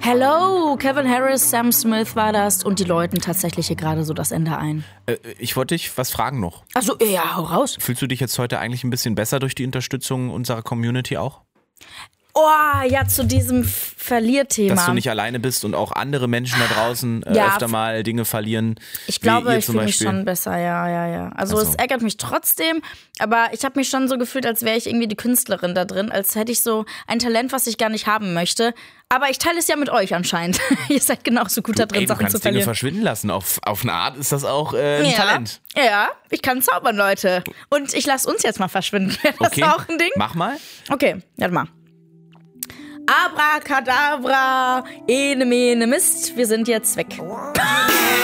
Hello, Kevin Harris, Sam Smith war das und die läuten tatsächlich hier gerade so das Ende ein. Ich wollte dich was fragen noch. Also ja, hau raus. Fühlst du dich jetzt heute eigentlich ein bisschen besser durch die Unterstützung unserer Community auch? Oh, ja, zu diesem Verlierthema. Dass du nicht alleine bist und auch andere Menschen da draußen öfter mal Dinge verlieren. Ich glaube, ich fühle mich Beispiel. schon besser, ja. Also es ärgert mich trotzdem, aber ich habe mich schon so gefühlt, als wäre ich irgendwie die Künstlerin da drin, als hätte ich so ein Talent, was ich gar nicht haben möchte. Aber ich teile es ja mit euch anscheinend. Ihr seid genauso gut da drin, Sachen zu verlieren. Du kannst Dinge verschwinden lassen. Auf eine Art ist das auch ein Talent. Ja, ich kann zaubern, Leute. Und ich lasse uns jetzt mal verschwinden. Wäre das auch ein Ding? Mach mal. Okay, warte mal. Abracadabra, ene mene Mist, wir sind jetzt weg.